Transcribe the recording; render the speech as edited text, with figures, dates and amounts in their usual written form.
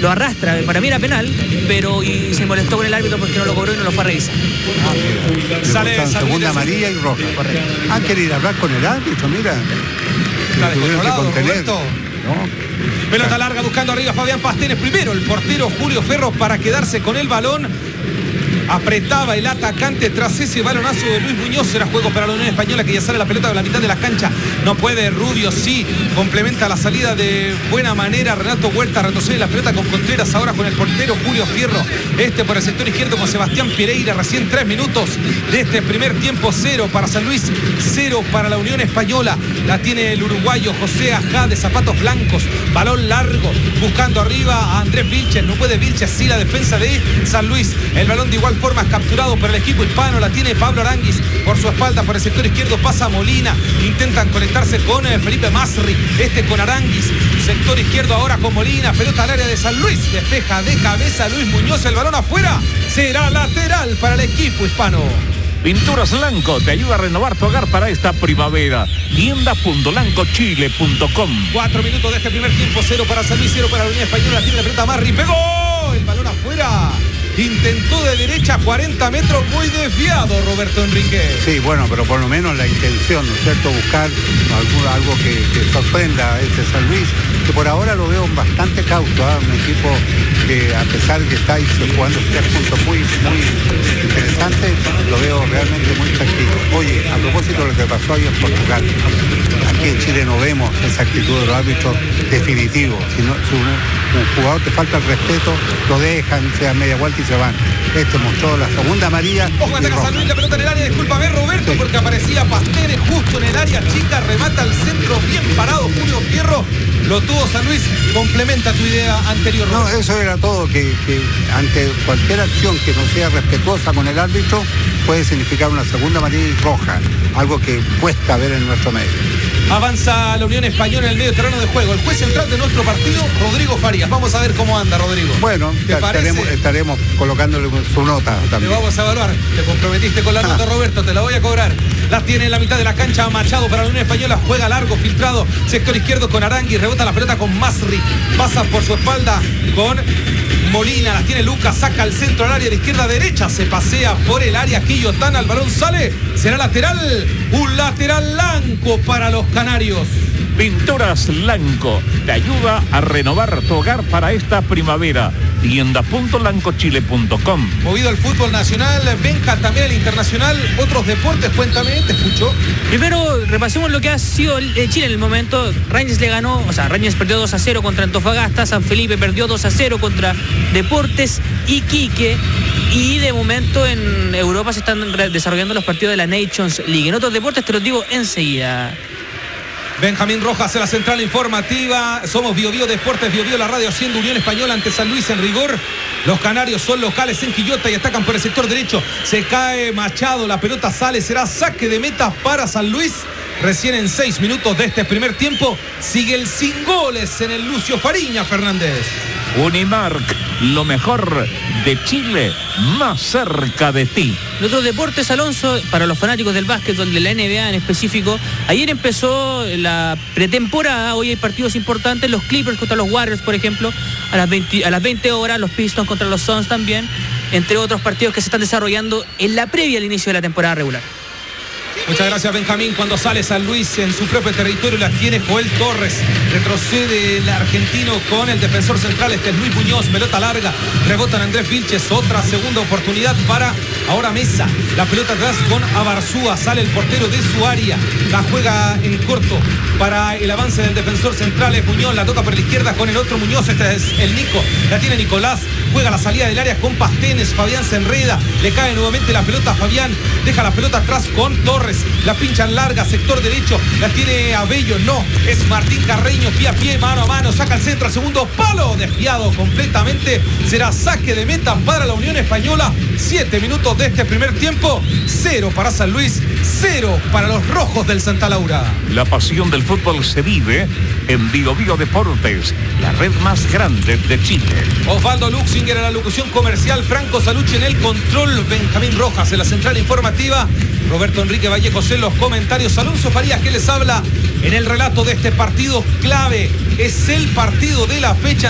lo arrastra, para mí era penal, pero y se molestó con el árbitro porque no lo cobró y no lo fue a revisar. Sale segunda amarilla y roja. Correcto. Quiere ir a hablar con el árbitro, mira. Está Lo tuvieron que descontrolado, contener. Roberto. ¿No? Pelota larga buscando arriba Fabián Pastenes. Primero el portero Julio Ferro para quedarse con el balón. Apretaba el atacante tras ese balonazo de Luis Muñoz. Era juego para la Unión Española, que ya sale la pelota de la mitad de la cancha. No puede Rubio, sí. Complementa la salida de buena manera Renato Huerta. Retrocede la pelota con Contreras. Ahora con el portero Julio Fierro. Por el sector izquierdo con Sebastián Pereira. Recién 3 minutos de este primer tiempo. 0 para San Luis, 0 para la Unión Española. La tiene el uruguayo José Ajá, de zapatos blancos. Balón largo. Buscando arriba a Andrés Vilches. No puede Vilches, sí, la defensa de San Luis. El balón de igual forma capturado por el equipo hispano. La tiene Pablo Aranguis por su espalda. Por el sector izquierdo pasa Molina. Intentan conectarse con Felipe Masri. Con Aranguis. Sector izquierdo ahora con Molina. Pelota al área de San Luis. Despeja de cabeza Luis Muñoz. El balón afuera. Será lateral para el equipo hispano. Pinturas Lanco te ayuda a renovar tu hogar para esta primavera. Tienda.lancochile.com. 4 minutos de este primer tiempo. 0 para San Luis, 0 para la Unión Española. Tiene la pelota Masri. Pegó. El balón afuera. Intentó de derecha 40 metros, muy desviado Roberto Enrique. Sí, bueno, pero por lo menos la intención, ¿no es cierto? Buscar algo que sorprenda a este San Luis, que por ahora lo veo bastante cauto, un equipo que a pesar que está jugando 3 puntos muy interesantes, lo veo realmente muy tranquilo. Oye, a propósito de lo que pasó hoy en Portugal, aquí en Chile no vemos esa actitud de los árbitros definitivo. Si un jugador te falta el respeto, lo dejan, sea media vuelta y se van. Mostró la segunda amarilla. Ojo, ataca San Luis, la pelota en el área. Discúlpame, Roberto, sí, porque aparecía Pastenes justo en el área chica. Remata al centro, bien parado Julio Fierro. Lo tuvo San Luis. Complementa tu idea anterior, Roberto. No, eso era todo, que ante cualquier acción que no sea respetuosa con el árbitro puede significar una segunda amarilla y roja, algo que cuesta ver en nuestro medio. Avanza la Unión Española en el medio terreno de juego. El juez central de nuestro partido, Rodrigo Farías. Vamos a ver cómo anda, Rodrigo. Bueno, estaremos colocándole su nota también. Te vamos a evaluar. Te comprometiste con la nota, Roberto. Te la voy a cobrar. La tiene en la mitad de la cancha Machado para la Unión Española. Juega largo, filtrado. Sector izquierdo con Arangui. Rebota la pelota con Masri. Pasa por su espalda con Molina. La tiene Lucas. Saca al centro al área de izquierda a derecha. Se pasea por el área. Quillotana. El balón sale. Será lateral. Un lateral Lanco para los canarios. Pinturas Lanco te ayuda a renovar tu hogar para esta primavera. Tienda.lancochile.com. Movido el fútbol nacional, Benja también el internacional. Otros deportes, cuéntame, te escucho. Primero repasemos lo que ha sido Chile en el momento. Rangers le ganó, Rangers perdió 2-0 contra Antofagasta. San Felipe perdió 2-0 contra Deportes Iquique. Y de momento en Europa se están desarrollando los partidos de la Nations League. En otros deportes te los digo enseguida. Benjamín Rojas en la central informativa. Somos Bio Deportes, Bio la radio haciendo Unión Española ante San Luis en rigor. Los canarios son locales en Quillota y atacan por el sector derecho. Se cae Machado, la pelota sale, será saque de meta para San Luis. Recién en 6 minutos de este primer tiempo sigue el sin goles en el Lucio Fariña Fernández. Unimark, lo mejor de Chile, más cerca de ti. En otros deportes, Alonso, para los fanáticos del básquetbol, de la NBA en específico, ayer empezó la pretemporada. Hoy hay partidos importantes, los Clippers contra los Warriors, por ejemplo, a las 20 horas, los Pistons contra los Suns también, entre otros partidos que se están desarrollando en la previa al inicio de la temporada regular. Muchas gracias, Benjamín. Cuando sale San Luis en su propio territorio, la tiene Joel Torres. Retrocede el argentino con el defensor central. Es Luis Muñoz. Pelota larga. Rebotan Andrés Vilches. Otra segunda oportunidad para ahora Mesa. La pelota atrás con Abarzúa. Sale el portero de su área. La juega en corto para el avance del defensor central. Es Muñoz. La toca por la izquierda con el otro Muñoz. Este es el Nico. La tiene Nicolás. Juega la salida del área con Pastenes. Fabián se enreda. Le cae nuevamente la pelota a Fabián. Deja la pelota atrás con Torres. La pinchan larga, sector derecho. La tiene Abello. No, es Martín Carreño. Pie a pie, mano a mano. Saca el centro al segundo palo. Desviado completamente. Será saque de meta para la Unión Española. 7 minutos de este primer tiempo. 0 para San Luis. 0 para los rojos del Santa Laura. La pasión del fútbol se vive en Bio Deportes, la red más grande de Chile. Osvaldo Luxinger en la locución comercial. Franco Salucci en el control. Benjamín Rojas en la central informativa. Roberto Enrique Vallejos en los comentarios. Alonso Farías que les habla en el relato de este partido clave. Es el partido de la fecha.